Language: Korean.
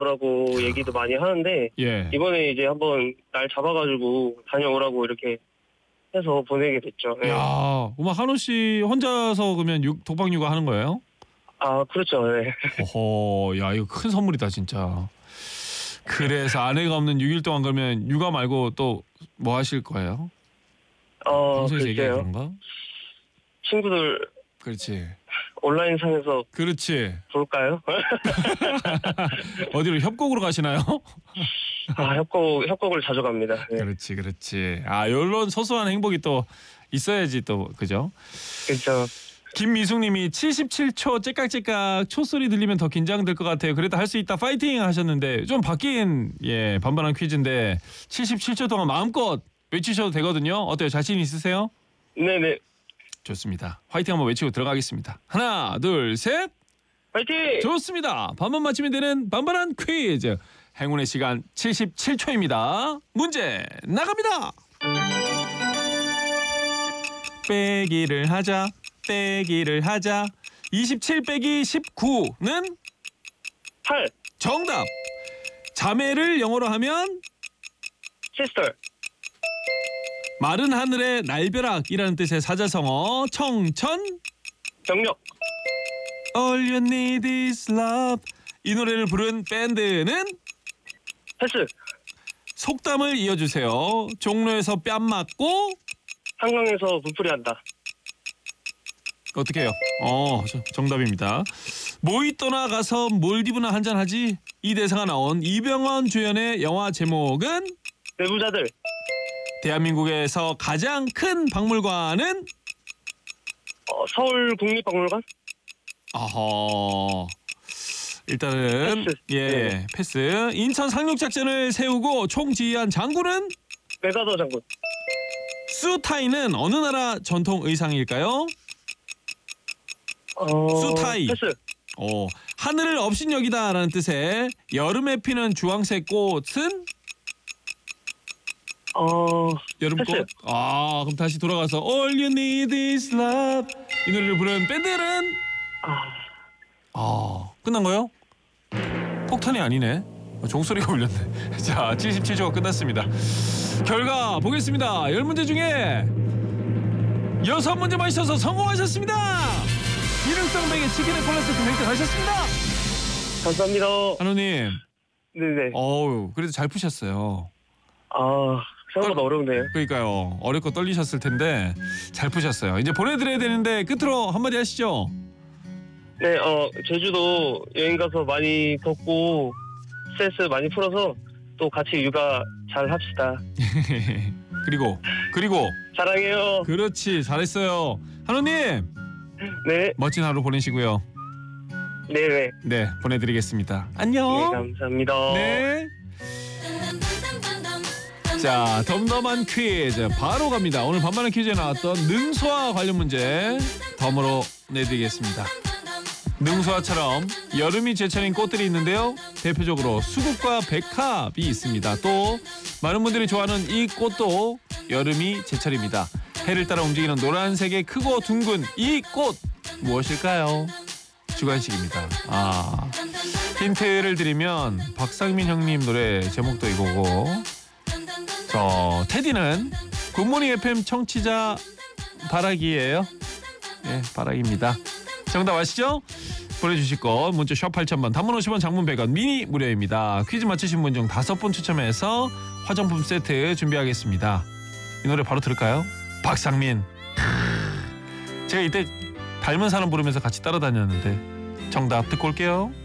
다녀오라고 얘기도 많이 하는데 예. 이번에 이제 한번 날 잡아가지고 다녀오라고 이렇게 해서 보내게 됐죠. 네. 야, 그럼 한우 씨 혼자서 그러면 독박 육아 하는 거예요? 아, 그렇죠. 네. 허허, 야 이거 큰 선물이다 진짜. 그래서 아내가 없는 6일 동안 그러면 육아 말고 또 뭐 하실 거예요? 방송에서 얘기하기 글쎄요. 그런가? 친구들 그렇지. 온라인상에서 그렇지. 볼까요? 어디로 협곡으로 가시나요? 아, 협곡을 자주 갑니다. 네. 그렇지, 그렇지. 아, 이런 소소한 행복이 또 있어야지 또 그죠? 그렇죠. 김미숙님이 77초 째깍째깍 초소리 들리면 더 긴장될 것 같아요. 그래도 할 수 있다 파이팅 하셨는데 좀 바뀐 반반한 퀴즈인데 77초 동안 마음껏 외치셔도 되거든요. 어때요? 자신 있으세요? 네네. 좋습니다. 화이팅 한번 외치고 들어가겠습니다. 하나, 둘, 셋. 파이팅! 좋습니다. 반만 맞히면 되는 반반한 퀴즈. 행운의 시간 77초입니다. 문제 나갑니다. 빼기를 하자. 빼기를 하자. 27 빼기 19는 8. 정답. 자매를 영어로 하면 시스터. 마른 하늘의 날벼락이라는 뜻의 사자성어 청천. 경력. All you need is love. 이 노래를 부른 밴드는 패스. 속담을 이어주세요. 종로에서 뺨 맞고 한강에서 분풀이한다. 어떻게 해요? 정답입니다. 모히또나 가서 몰디브나 한잔하지. 이 대사가 나온 이병헌 주연의 영화 제목은 내부자들. 대한민국에서 가장 큰 박물관은 서울국립박물관. 어허. 일단은 패스. 패스. 인천 상륙작전을 세우고 총지휘한 장군은 메가더 장군. 수타이는 어느 나라 전통 의상일까요? 수타이. 패스. 하늘을 업신여기다라는 뜻의 여름에 피는 주황색 꽃은 여름꽃. 패스. 그럼 다시 돌아가서 All you need is love 이 노래를 부른 밴드는 끝난 거요? 폭탄이 아니네. 종소리가 울렸네. 자, 77초가 끝났습니다. 결과 보겠습니다. 10문제 중에 6문제 맞히셔서 성공하셨습니다. 기능성 베개 치킨의 콜라 세트 획득하셨습니다. 감사합니다. 한우님. 네네. 그래도 잘 푸셨어요. 생각보다 어려운데요. 그러니까요. 어렵고 떨리셨을 텐데 잘 푸셨어요. 이제 보내드려야 되는데 끝으로 한마디 하시죠. 네, 제주도 여행 가서 많이 덥고 스트레스 많이 풀어서 또 같이 육아 잘 합시다. 그리고 사랑해요. 그렇지, 잘했어요. 한우님. 네. 멋진 하루 보내시고요. 네네. 네, 보내드리겠습니다. 네, 안녕. 감사합니다. 네. 자, 덤덤한 퀴즈 바로 갑니다. 오늘 반반의 퀴즈에 나왔던 능수화 관련 문제 덤으로 내드리겠습니다. 능수화처럼 여름이 제철인 꽃들이 있는데요. 대표적으로 수국과 백합이 있습니다. 또 많은 분들이 좋아하는 이 꽃도 여름이 제철입니다. 해를 따라 움직이는 노란색의 크고 둥근 이 꽃 무엇일까요? 주관식입니다. 힌트를 드리면 박상민 형님 노래 제목도 이거고 테디는 굿모닝 FM 청취자 바라기예요. 예, 바라기입니다. 정답 아시죠? 보내주실 거 문자 샵 8000번 단문 50원 장문 100원 미니 무료입니다. 퀴즈 맞히신 분 중 5분 추첨해서 화장품 세트 준비하겠습니다. 이 노래 바로 들을까요? 박상민. 제가 이때 닮은 사람 부르면서 같이 따라다녔는데 정답 듣고 올게요.